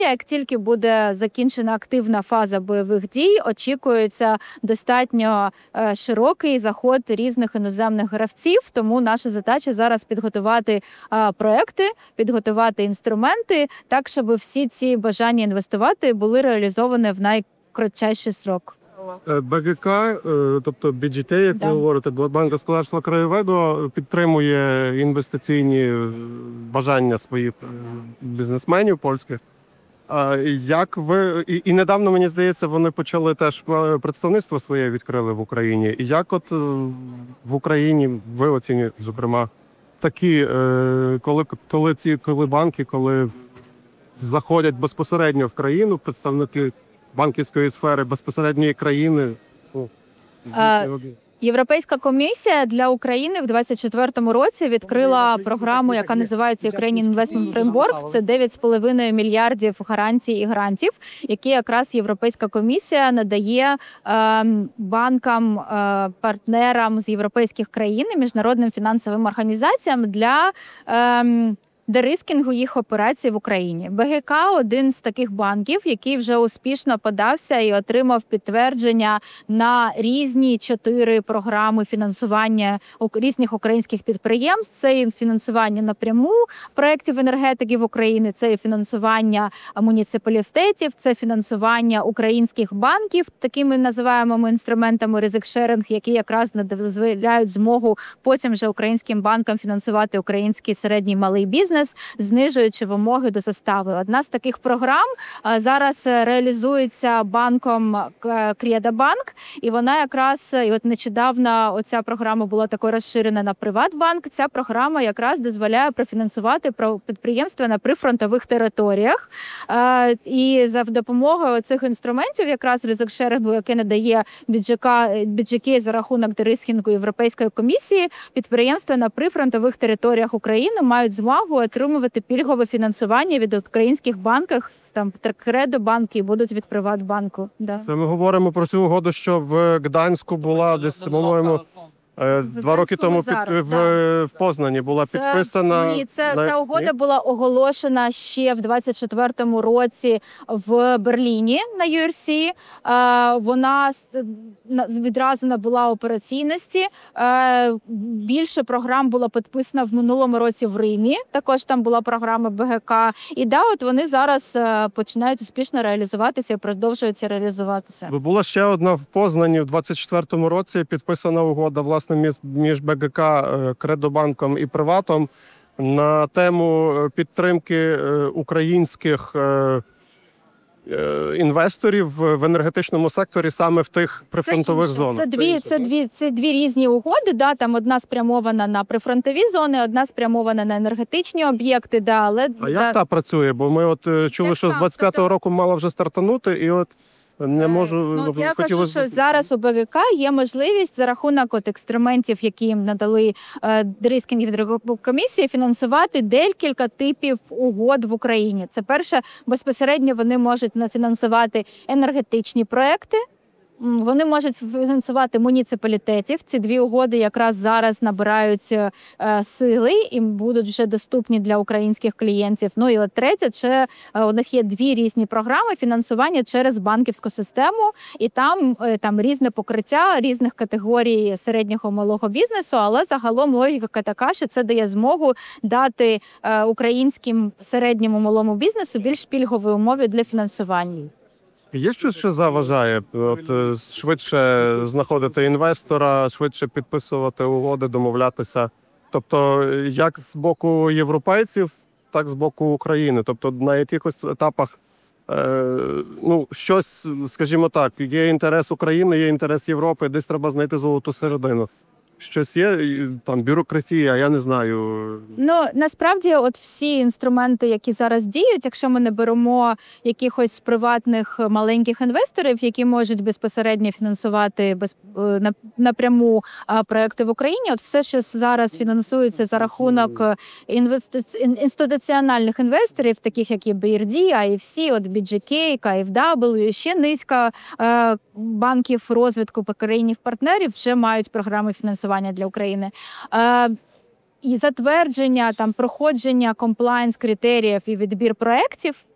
Як тільки буде закінчена активна фаза бойових дій, очікується достатньо широкий заход різних іноземних гравців. Тому наша задача зараз підготувати проекти, підготувати інструменти, так, щоб всі ці бажання інвестувати були реалізовані в найкоротший срок. БГК, тобто BGT, як ви говорите, Банк господарства краєвиду, підтримує інвестиційні бажання своїх бізнесменів польських. Як ви і недавно, мені здається, вони почали теж представництво своє відкрили в Україні. І як от в Україні ви оцінюєте, зокрема, такі, коли банки, коли заходять безпосередньо в країну, представники банківської сфери безпосередньої країни? Європейська комісія для України в 2024 році відкрила програму, яка називається Ukrainian Investment Framework. Це 9,5 мільярдів гарантій і грантів, які якраз Європейська комісія надає банкам, партнерам з європейських країн і міжнародним фінансовим організаціям для дерискінгу їх операцій в Україні. БГК – один з таких банків, який вже успішно подався і отримав підтвердження на різні 4 програми фінансування різних українських підприємств. Це і фінансування напряму проєктів енергетики в Україні, це і фінансування муніципалітетів, це фінансування українських банків такими називаємо інструментами ризик-шеринг, які якраз дозволяють змогу потім вже українським банкам фінансувати український середній малий бізнес, знижуючи вимоги до застави. Одна з таких програм зараз реалізується банком Кредобанк, і вона якраз, і от нещодавно оця програма була такою розширена на Приватбанк. Ця програма якраз дозволяє профінансувати підприємства на прифронтових територіях. І за допомогою цих інструментів, якраз ризик-шерингу, яке надає BGK за рахунок дерискінгу Європейської комісії, підприємства на прифронтових територіях України мають змогу отримувати пільгове фінансування від українських банків, там Кредобанки, і будуть від Приватбанку. Да. Це ми говоримо про цю угоду, що в Гданську була десь, по-моєму, 2 роки тому зараз, в Познані була підписана. Ні, ця угода була оголошена ще в 24-му році в Берліні на URC. Вона відразу набула операційності. Більше програм було підписано в минулому році в Римі. Також там була програма БГК. І от вони зараз починають успішно реалізуватися і продовжуються реалізуватися. Була ще одна в Познані в 24-му році підписана угода, власне, між БГК, Кредобанком і Приватом на тему підтримки українських інвесторів в енергетичному секторі саме в тих прифронтових зонах. Це дві різні угоди. Да, там одна спрямована на прифронтові зони, одна спрямована на енергетичні об'єкти. Да, але як та працює? Бо ми чули, що з 25-го року мала вже стартанути, і не можу. Я кажу, що зараз у БГК є можливість за рахунок інструментів, які їм надали дерискінг комісії, фінансувати декілька типів угод в Україні. Це перше, безпосередньо вони можуть фінансувати енергетичні проекти. Вони можуть фінансувати муніципалітетів. Ці 2 угоди якраз зараз набирають сили і будуть вже доступні для українських клієнтів. Ну і от третє, це у них є 2 різні програми фінансування через банківську систему. І там різне покриття різних категорій середнього малого бізнесу, але загалом логіка така, що це дає змогу дати українським середньому малому бізнесу більш пільгові умови для фінансування. Є щось, що заважає швидше знаходити інвестора, швидше підписувати угоди, домовлятися? Тобто, як з боку європейців, так з боку України. Тобто, на якихось етапах щось, скажімо так, є інтерес України, є інтерес Європи, десь треба знайти золоту середину. Щось є, там, бюрократія, я не знаю. Насправді, от всі інструменти, які зараз діють, якщо ми не беремо якихось приватних маленьких інвесторів, які можуть безпосередньо фінансувати напряму проекти в Україні, от все, що зараз фінансується за рахунок інституціональних інвесторів, таких як BRD, IFC, от BGK, KfW, ще низка банків розвитку країн-партнерів вже мають програми фінансування для України. І затвердження, проходження комплаєнс критеріїв і відбір проєктів